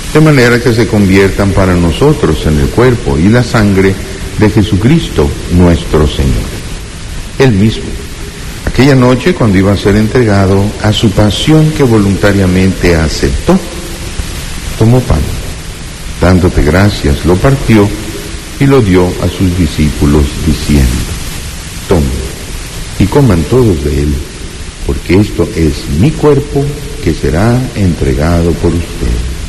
de manera que se conviertan para nosotros en el cuerpo y la sangre de Jesucristo nuestro Señor. Él mismo, aquella noche cuando iba a ser entregado a su pasión que voluntariamente aceptó, tomó pan, dándote gracias, lo partió y lo dio a sus discípulos diciendo: tomen y coman todos de él, porque esto es mi cuerpo que será entregado por ustedes.